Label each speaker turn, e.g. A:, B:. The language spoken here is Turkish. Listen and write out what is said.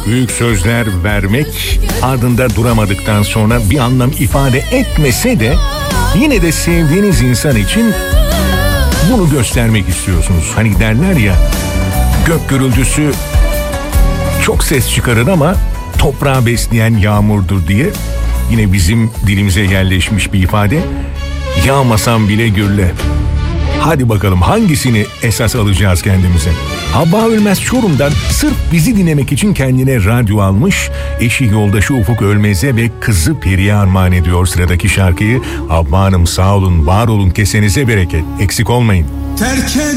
A: büyük sözler vermek ardında duramadıktan sonra bir anlam ifade etmese de yine de sevdiğiniz insan için bunu göstermek istiyorsunuz. Hani derler ya, gök gürültüsü çok ses çıkarır ama toprağı besleyen yağmurdur diye. Yine bizim dilimize yerleşmiş bir ifade. Yağmasam bile gürle. Hadi bakalım hangisini esas alacağız kendimize? Habba Ölmez Çorum'dan sırf bizi dinlemek için kendine radyo almış, eşi yoldaşı Ufuk Ölmez'e ve kızı Peri'ye armağan ediyor sıradaki şarkıyı. Habba Hanım sağ olun, var olun, kesenize bereket, eksik olmayın.